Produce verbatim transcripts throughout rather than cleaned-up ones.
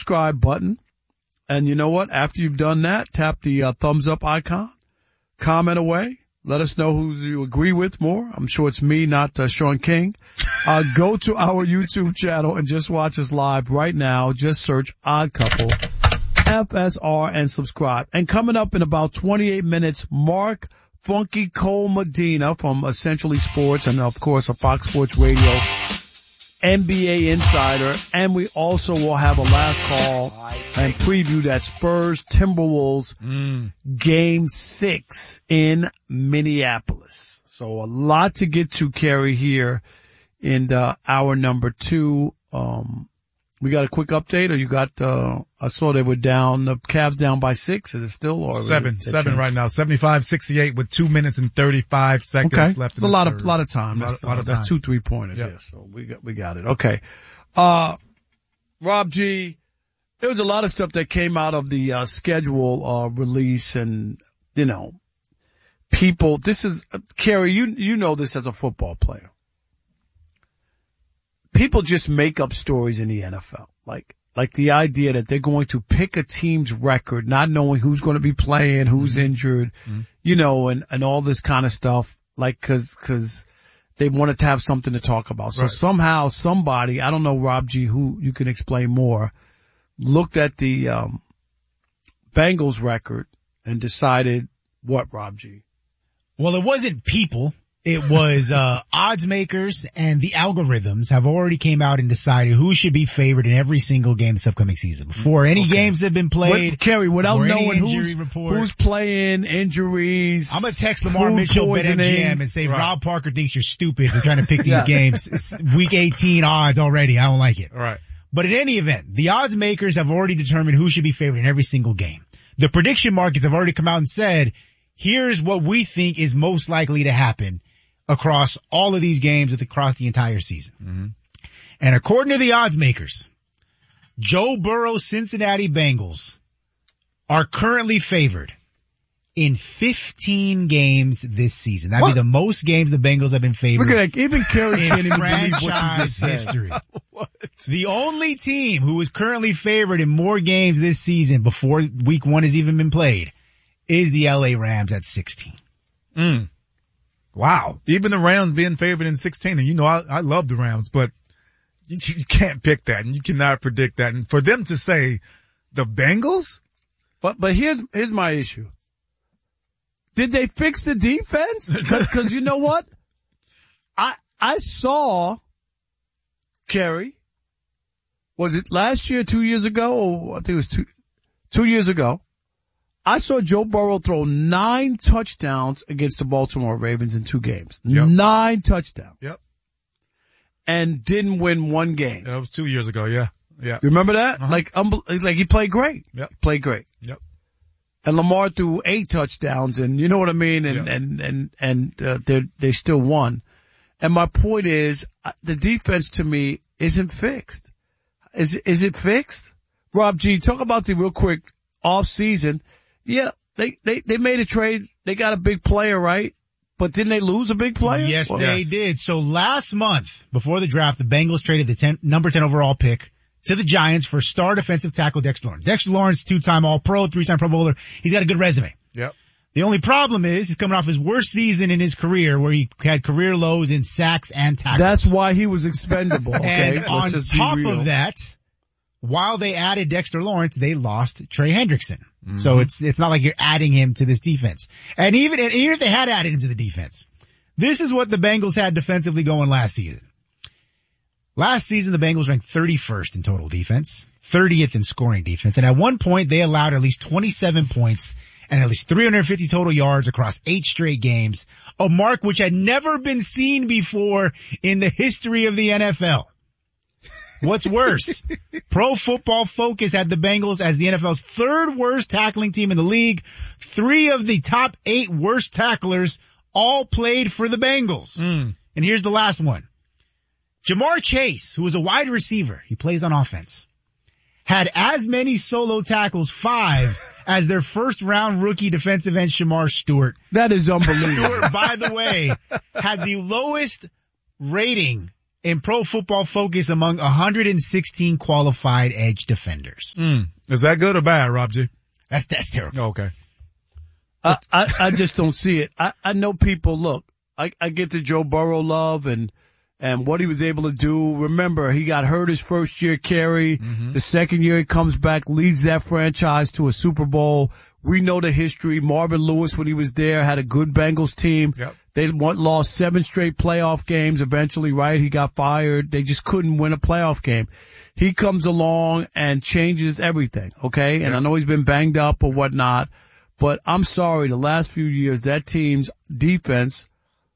subscribe button. And you know what? After you've done that, tap the uh, thumbs up icon, comment away. Let us know who you agree with more. I'm sure it's me, not uh, Sean King. Uh, go to our YouTube channel and just watch us live right now. Just search Odd Couple, F S R, and subscribe. And coming up in about twenty-eight minutes, Mark Funky Cole Medina from Essentially Sports and, of course, a Fox Sports Radio N B A insider. And we also will have a last call and preview that Spurs Timberwolves mm. game six in Minneapolis. So a lot to get to, Kerry, here in uh, hour number two. Um, we got a quick update, or you got, uh, I saw they were down, the Cavs down by six. Is it still? Or seven, seven changed? Right now. seventy-five sixty-eight with two minutes and thirty-five seconds okay. left. It's a lot third. of, lot of time. That's, lot, lot of that's time. two three pointers. Yep. Yeah, so we got, we got it. Okay. Uh, Rob G, there was a lot of stuff that came out of the, uh, schedule, uh, release and, you know, people, this is, uh, Kerry, you, you know this as a football player. People just make up stories in the N F L. Like, like the idea that they're going to pick a team's record, not knowing who's going to be playing, who's mm-hmm. injured, mm-hmm. you know, and, and all this kind of stuff. Like, cause, cause they wanted to have something to talk about. So right. somehow somebody, I don't know, Rob G, who you can explain more, looked at the, um, Bengals record and decided what, Rob G? Well, it wasn't people. It was, uh, odds makers, and the algorithms have already came out and decided who should be favored in every single game this upcoming season. Before any okay. games have been played. What, Kerry, without knowing who's, who's playing, injuries. I'm gonna text Lamar Mitchell, BetMGM, and say, right. Rob Parker thinks you're stupid for trying to pick these yeah. games. It's week eighteen odds already. I don't like it. All right. But in any event, the odds makers have already determined who should be favored in every single game. The prediction markets have already come out and said, here's what we think is most likely to happen across all of these games across the entire season. Mm-hmm. And according to the odds makers, Joe Burrow's Cincinnati Bengals are currently favored in fifteen games this season. That'd what? be the most games the Bengals have been favored. Look at that. Even Kerry can't even believe what you just said. History. What? The only team who is currently favored in more games this season before week one has even been played is the L A Rams at sixteen. Mm. Wow. Even the Rams being favored in sixteen. And you know, I, I love the Rams, but you, you can't pick that and you cannot predict that. And for them to say the Bengals? But, but here's, here's my issue. Did they fix the defense? Cause, cause you know what? I, I saw, Kerry, was it last year, two years ago? Or I think it was two, two years ago. I saw Joe Burrow throw nine touchdowns against the Baltimore Ravens in two games. Yep. Nine touchdowns. Yep. And didn't win one game. That was two years ago, yeah. Yeah. You remember that? Uh-huh. Like, um, like he played great. Yep. He played great. Yep. And Lamar threw eight touchdowns and you know what I mean? And, yep. and, and, and, uh, they they still won. And my point is, the defense to me isn't fixed. Is, is it fixed? Rob G, talk about the real quick off season. Yeah, they, they, they made a trade. They got a big player, right? But didn't they lose a big player? Yes, well, they yes. did. So last month, before the draft, the Bengals traded the ten, number ten overall pick to the Giants for star defensive tackle Dexter Lawrence. Dexter Lawrence, two-time All-Pro, three-time Pro Bowler. He's got a good resume. Yep. The only problem is he's coming off his worst season in his career where he had career lows in sacks and tackles. That's why he was expendable, okay? And on top of that, while they added Dexter Lawrence, they lost Trey Hendrickson. Mm-hmm. So it's, it's not like you're adding him to this defense. And even, and even if they had added him to the defense, this is what the Bengals had defensively going last season. Last season, the Bengals ranked thirty-first in total defense, thirtieth in scoring defense, and at one point they allowed at least twenty-seven points and at least three hundred fifty total yards across eight straight games, a mark which had never been seen before in the history of the N F L. What's worse, Pro Football Focus had the Bengals as the N F L's third worst tackling team in the league. Three of the top eight worst tacklers all played for the Bengals. Mm. And here's the last one. Jamar Chase, who is a wide receiver, he plays on offense, had as many solo tackles, five, as their first round rookie defensive end Shamar Stewart. That is unbelievable. Stewart, by the way, had the lowest rating in Pro Football Focus among one hundred sixteen qualified edge defenders. Mm. Is that good or bad, Rob G? That's, that's terrible. Oh, okay. I, I, I just don't see it. I, I know people, look, I, I get the Joe Burrow love and, and what he was able to do. Remember, he got hurt his first year, Kerry. Mm-hmm. The second year he comes back, leads that franchise to a Super Bowl. We know the history. Marvin Lewis, when he was there, had a good Bengals team. Yep. They lost seven straight playoff games eventually, right? He got fired. They just couldn't win a playoff game. He comes along and changes everything, okay? And yep. I know he's been banged up or whatnot, but I'm sorry, the last few years, that team's defense,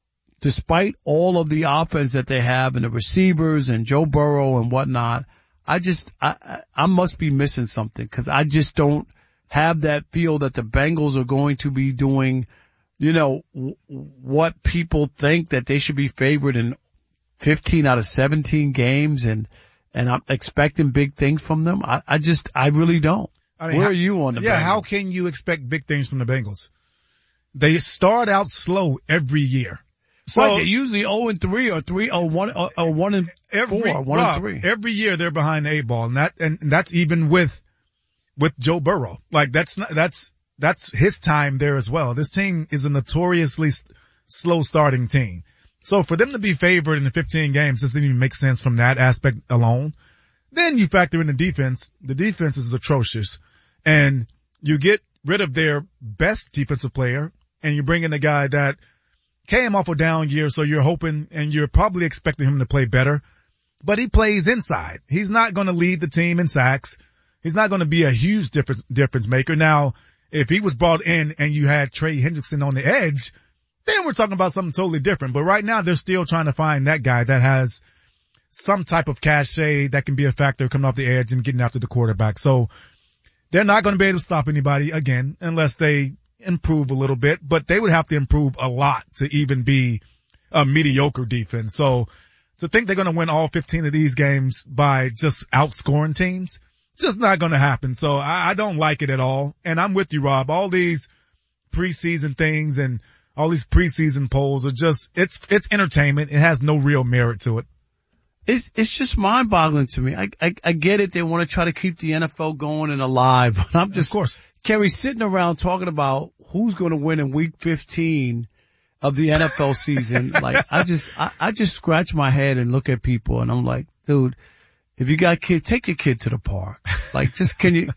despite all of the offense that they have and the receivers and Joe Burrow and whatnot, I just, I, I must be missing something because I just don't have that feel that the Bengals are going to be doing, you know, w- what people think that they should be favored in fifteen out of seventeen games and, and I'm expecting big things from them. I, I just, I really don't. I mean, Where how, are you on the Yeah, Bengals? How can you expect big things from the Bengals? They start out slow every year. So right, they're usually zero and three or three or one or, or one and every, four, one Rob, and three. Every year they're behind the eight ball, and that and that's even with with Joe Burrow. Like that's not, that's that's his time there as well. This team is a notoriously st- slow starting team. So for them to be favored in the fifteen games doesn't even make sense from that aspect alone. Then you factor in the defense. The defense is atrocious, and you get rid of their best defensive player, and you bring in a guy that came off a down year, so you're hoping and you're probably expecting him to play better. But he plays inside. He's not going to lead the team in sacks. He's not going to be a huge difference, difference maker. Now, if he was brought in and you had Trey Hendrickson on the edge, then we're talking about something totally different. But right now, they're still trying to find that guy that has some type of cachet that can be a factor coming off the edge and getting after the quarterback. So they're not going to be able to stop anybody again unless they improve a little bit, but they would have to improve a lot to even be a mediocre defense. So to think they're going to win all fifteen of these games by just outscoring teams, just not going to happen. So I, I don't like it at all. And I'm with you, Rob. All these preseason things and all these preseason polls are just, it's, it's entertainment. It has no real merit to it. It's, it's just mind boggling to me. I, I, I get it. They want to try to keep the N F L going and alive, but I'm just, of course, Kerry, sitting around talking about who's going to win in week fifteen of the N F L season. Like, I just, I, I just scratch my head and look at people and I'm like, dude, if you got kids, take your kid to the park. Like, just can you,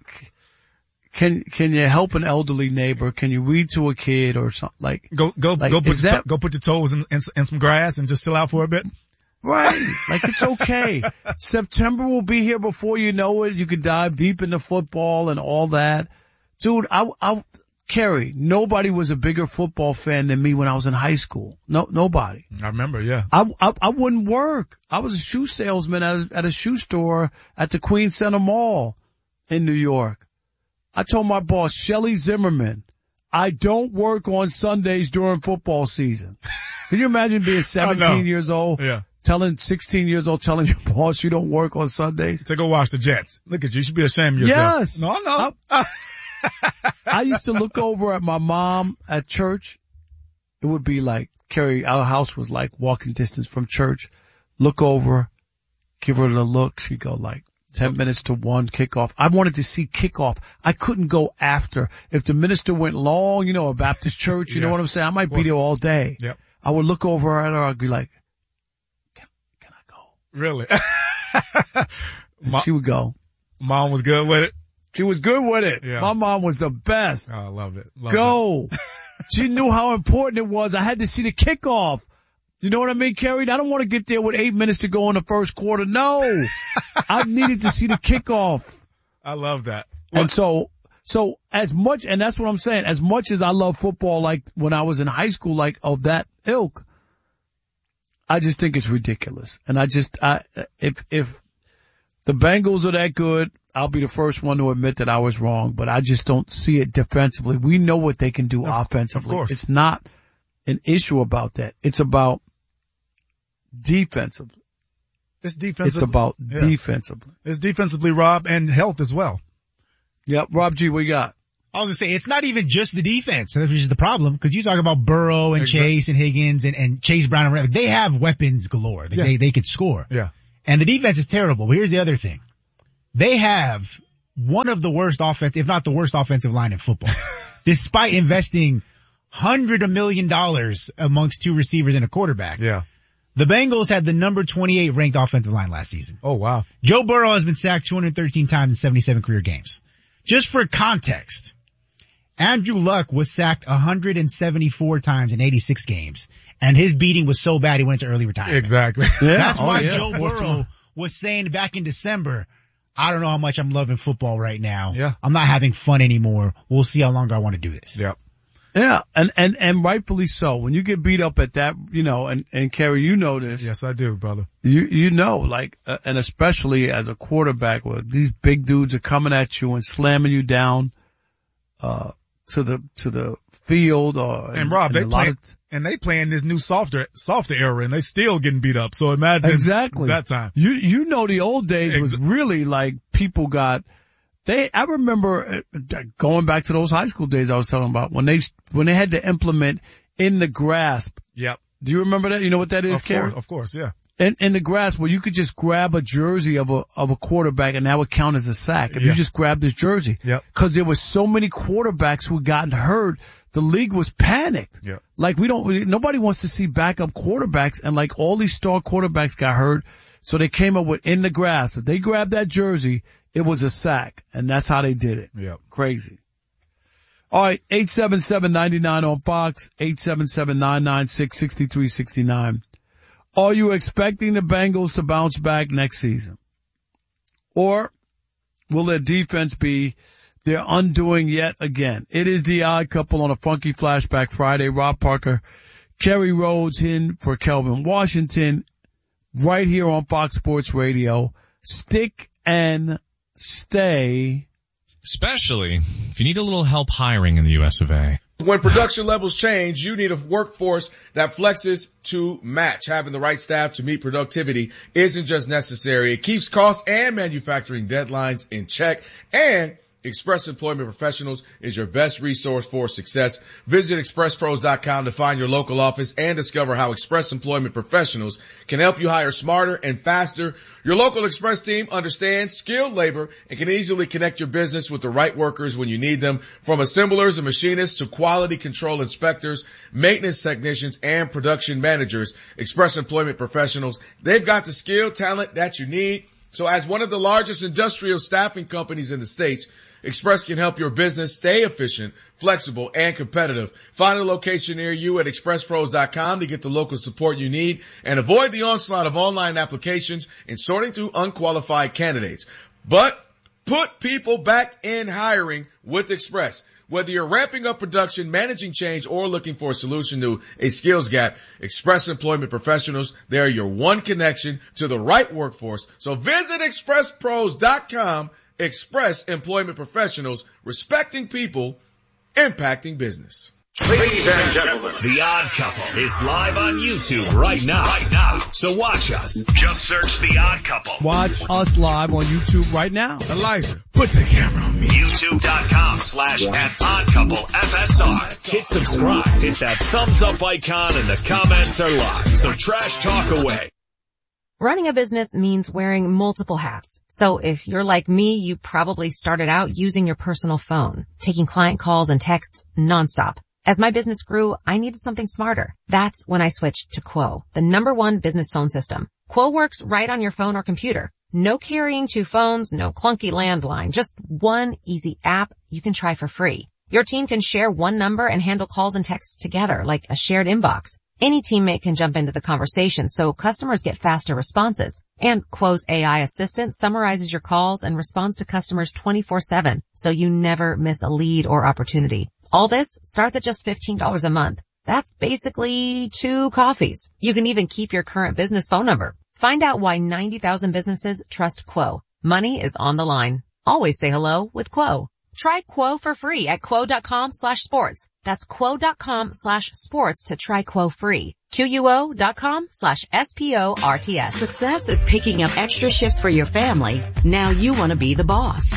can, can you help an elderly neighbor? Can you read to a kid or something? Like, go, go, like, go put, your, that, go put your toes in, in, in some grass and just chill out for a bit. Right. Like, it's okay. September will be here before you know it. You can dive deep into football and all that. Dude, I, I, Kerry, nobody was a bigger football fan than me when I was in high school. No, nobody. I remember, yeah. I, I, I wouldn't work. I was a shoe salesman at a, at a shoe store at the Queen Center Mall in New York. I told my boss, Shelly Zimmerman, I don't work on Sundays during football season. Can you imagine being seventeen years old? Yeah. Telling sixteen years old, telling your boss you don't work on Sundays. To go watch the Jets. Look at you. You should be ashamed of yourself. Yes. No, no. I, I used to look over at my mom at church. It would be like, Kerry, our house was like walking distance from church. Look over, give her the look. She'd go like ten minutes to one kickoff. I wanted to see kickoff. I couldn't go after. If the minister went long, you know, a Baptist church, you yes. know what I'm saying? I might be there all day. Yep. I would look over at her. I'd be like, really? She would go. Mom was good with it? She was good with it. Yeah. My mom was the best. Oh, I love it. Love go. It. She knew how important it was. I had to see the kickoff. You know what I mean, Kerry? I don't want to get there with eight minutes to go in the first quarter. No. I needed to see the kickoff. I love that. What? And so, so as much, and that's what I'm saying, as much as I love football, like when I was in high school, like of that ilk, I just think it's ridiculous. And I just, I, if, if the Bengals are that good, I'll be the first one to admit that I was wrong, but I just don't see it defensively. We know what they can do of, offensively. Of course. It's not an issue about that. It's about defensively. It's defensive. It's about yeah. defensively. It's defensively, Rob, and health as well. Yep. Rob G, what you got? I was gonna say, it's not even just the defense, which is the problem, because you talk about Burrow and exactly. Chase and Higgins and, and Chase Brown and whatever. They have weapons galore. They, yeah. they, they could score. Yeah. And the defense is terrible. But here's the other thing. They have one of the worst offense, if not the worst offensive line in football, despite investing hundred of million dollars amongst two receivers and a quarterback. Yeah. The Bengals had the number twenty-eight ranked offensive line last season. Oh, wow. Joe Burrow has been sacked two hundred thirteen times in seventy-seven career games. Just for context, Andrew Luck was sacked one hundred seventy-four times in eighty-six games, and his beating was so bad he went to early retirement. Exactly. Yeah. That's oh, why yeah. Joe Burrow was saying back in December, I don't know how much I'm loving football right now. Yeah. I'm not having fun anymore. We'll see how long I want to do this. Yep. Yeah, and, and, and rightfully so. When you get beat up at that, you know, and, and Kerry, you know this. Yes, I do, brother. You, you know, like, uh, and especially as a quarterback where these big dudes are coming at you and slamming you down, uh, to the, to the field or. And, and Rob, and they play, of, and they playing this new softer, softer era and they still getting beat up. So imagine. Exactly. That time. You, you know, the old days was really like people got, They, I remember going back to those high school days I was talking about when they, when they had to implement in the grasp. Yep. Do you remember that? You know what that is, Karen? Of course, yeah. In, in the grasp where you could just grab a jersey of a, of a quarterback and that would count as a sack. If yeah. you just grabbed his jersey. Yep. Cause there was so many quarterbacks who had gotten hurt. The league was panicked. Yep. Like we don't, nobody wants to see backup quarterbacks and like all these star quarterbacks got hurt. So they came up with in the grasp. If they grabbed that jersey, it was a sack, and that's how they did it. Yep. Crazy. All right, eight seven seven, nine nine on Fox, eight seven seven, nine nine six, six three six nine. Are you expecting the Bengals to bounce back next season? Or will their defense be their undoing yet again? It is the Odd Couple on a Funky Flashback Friday. Rob Parker, Kerry Rhodes in for Kelvin Washington, right here on Fox Sports Radio. Stick and stay. Especially if you need a little help hiring in the U S of A. When production levels change, you need a workforce that flexes to match. Having the right staff to meet productivity isn't just necessary. It keeps costs and manufacturing deadlines in check. And Express Employment Professionals is your best resource for success. Visit express pros dot com to find your local office and discover how Express Employment Professionals can help you hire smarter and faster. Your local Express team understands skilled labor and can easily connect your business with the right workers when you need them. From assemblers and machinists to quality control inspectors, maintenance technicians, and production managers, Express Employment Professionals, they've got the skilled talent that you need. So as one of the largest industrial staffing companies in the States, Express can help your business stay efficient, flexible, and competitive. Find a location near you at express pros dot com to get the local support you need and avoid the onslaught of online applications and sorting through unqualified candidates. But put people back in hiring with Express. Whether you're ramping up production, managing change, or looking for a solution to a skills gap, Express Employment Professionals, they're your one connection to the right workforce. So visit express pros dot com. Express Employment Professionals, respecting people, impacting business. Ladies and gentlemen, The Odd Couple is live on YouTube right now. Right now. So watch us. Just search The Odd Couple. Watch us live on YouTube right now. Elijah, put the camera on me. YouTube.com slash at Odd Couple F S R. Hit subscribe. Hit that thumbs up icon and the comments are live. So trash talk away. Running a business means wearing multiple hats. So if you're like me, you probably started out using your personal phone, taking client calls and texts nonstop. As my business grew, I needed something smarter. That's when I switched to Quo, the number one business phone system. Quo works right on your phone or computer. No carrying two phones, no clunky landline, just one easy app you can try for free. Your team can share one number and handle calls and texts together like a shared inbox. Any teammate can jump into the conversation so customers get faster responses. And Quo's A I assistant summarizes your calls and responds to customers twenty-four seven, so you never miss a lead or opportunity. All this starts at just fifteen dollars a month. That's basically two coffees. You can even keep your current business phone number. Find out why ninety thousand businesses trust Quo. Money is on the line. Always say hello with Quo. Try Quo for free at quo.com slash sports. That's quo.com slash sports to try Quo free. Q-U-O.com slash S-P-O-R-T-S. Success is picking up extra shifts for your family. Now you want to be the boss.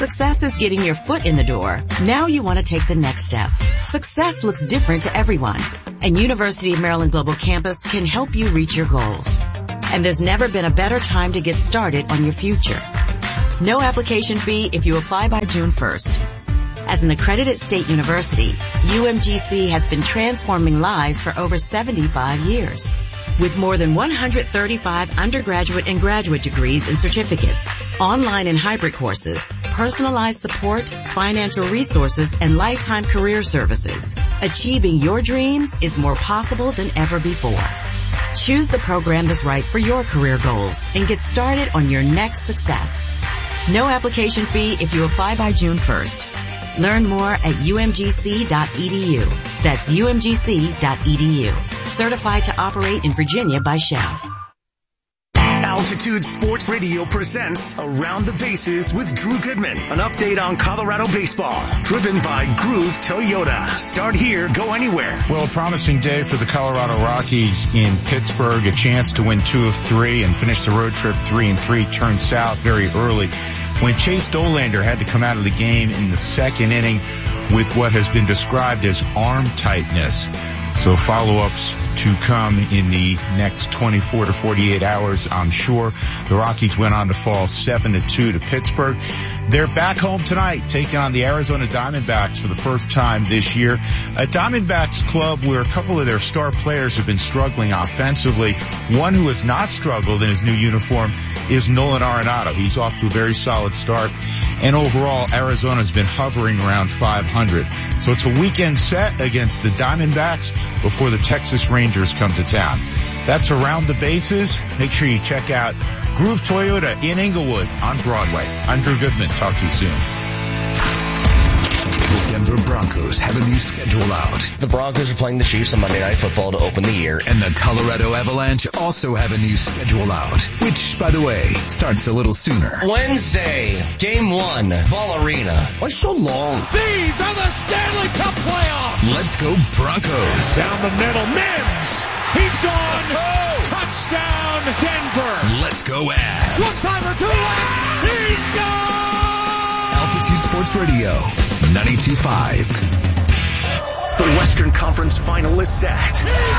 Success is getting your foot in the door. Now you want to take the next step. Success looks different to everyone, and University of Maryland Global Campus can help you reach your goals. And there's never been a better time to get started on your future. No application fee if you apply by June first. As an accredited state university, U M G C has been transforming lives for over seventy-five years. With more than one hundred thirty-five undergraduate and graduate degrees and certificates, online and hybrid courses, personalized support, financial resources, and lifetime career services, achieving your dreams is more possible than ever before. Choose the program that's right for your career goals and get started on your next success. No application fee if you apply by June first. Learn more at U M G C dot E D U. That's U M G C dot E D U. Certified to operate in Virginia by Shell. Altitude Sports Radio presents Around the Bases with Drew Goodman. An update on Colorado baseball. Driven by Groove Toyota. Start here, go anywhere. Well, a promising day for the Colorado Rockies in Pittsburgh. A chance to win two of three and finish the road trip three and three. Turned south very early when Chase Dollander had to come out of the game in the second inning with what has been described as arm tightness. So follow-ups to come in the next twenty-four to forty-eight hours, I'm sure. The Rockies went on to fall seven to two to Pittsburgh. They're back home tonight, taking on the Arizona Diamondbacks for the first time this year. A Diamondbacks club where a couple of their star players have been struggling offensively. One who has not struggled in his new uniform is Nolan Arenado. He's off to a very solid start. And overall, Arizona's been hovering around five hundred. So it's a weekend set against the Diamondbacks before the Texas Rangers come to town. That's Around the Bases. Make sure you check out Groove Toyota in Inglewood on Broadway. I'm Drew Goodman. Talk to you soon. The Denver Broncos have a new schedule out. The Broncos are playing the Chiefs on Monday Night Football to open the year. And the Colorado Avalanche also have a new schedule out, which, by the way, starts a little sooner. Wednesday, game one, Ball Arena. Why so long? These are the Stanley Cup playoffs. Let's go Broncos. Down the middle, Mims. He's gone. Oh. Touchdown, Denver. Let's go Avs. One timer, two out. He's gone. Altitude Sports Radio, ninety-two point five. The Western Conference final is set.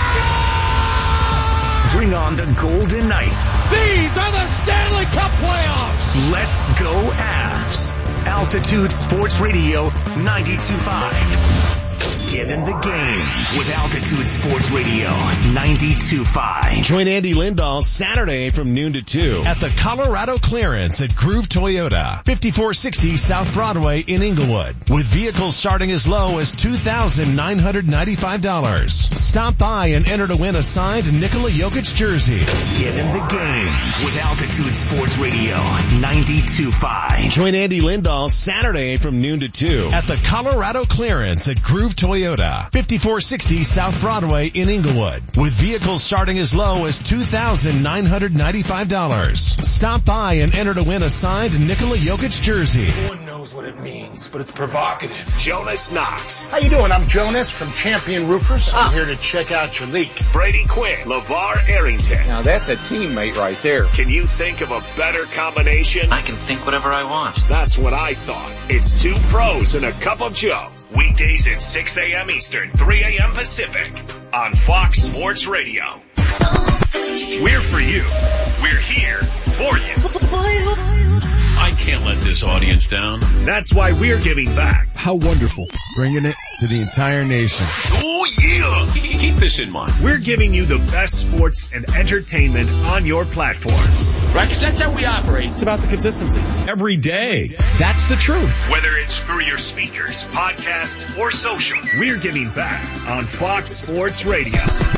Bring on the Golden Knights. These are the Stanley Cup playoffs. Let's go Avs. Altitude Sports Radio, ninety-two point five. Get in the game with Altitude Sports Radio, ninety-two point five. Join Andy Lindahl Saturday from noon to two at the Colorado Clearance at Groove Toyota, fifty-four sixty South Broadway in Inglewood, with vehicles starting as low as two thousand nine hundred ninety-five dollars. Stop by and enter to win a signed Nikola Jokic jersey. Get in the game with Altitude Sports Radio, ninety-two point five. Join Andy Lindahl Saturday from noon to two at the Colorado Clearance at Groove Toyota, fifty-four sixty South Broadway in Inglewood, with vehicles starting as low as two thousand nine hundred ninety-five dollars. Stop by and enter to win a signed Nikola Jokic jersey. No one knows what it means, but it's provocative. Jonas Knox. How you doing? I'm Jonas from Champion Roofers. I'm ah. here to check out your leak. Brady Quinn. LeVar Arrington. Now that's a teammate right there. Can you think of a better combination? I can think whatever I want. That's what I thought. It's two pros and a cup of Joe. Weekdays at six a.m. Eastern, three a.m. Pacific on Fox Sports Radio. We're for you. We're here for you. I can't let this audience down. That's why we're giving back. How wonderful. Bringing it to the entire nation. Oh, yeah. Keep this in mind. We're giving you the best sports and entertainment on your platforms. Right, because that's how we operate. It's about the consistency. Every day. That's the truth. Whether it's through your speakers, podcast, or social, we're giving back on Fox Sports Radio.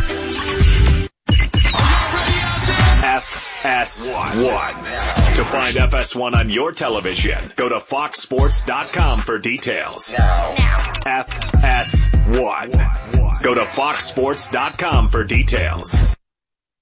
F S one. To find F S one on your television, go to fox sports dot com for details. Now. Now. F S one. Go to fox sports dot com for details.